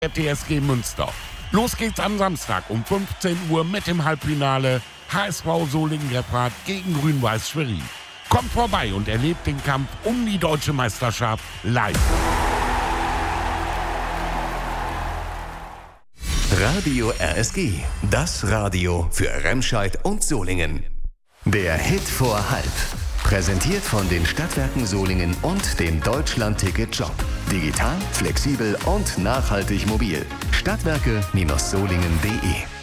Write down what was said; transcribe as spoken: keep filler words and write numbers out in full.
der T S G Münster. Los geht's am Samstag um fünfzehn Uhr mit dem Halbfinale H S V Solingen-Gebhardt gegen Grün-Weiß Schwerin. Kommt vorbei und erlebt den Kampf um die deutsche Meisterschaft live. Radio R S G, das Radio für Remscheid und Solingen. Der Hit vor halb. Präsentiert von den Stadtwerken Solingen und dem Deutschland-Ticket-Job. Digital, flexibel und nachhaltig mobil. Stadtwerke Solingen punkt de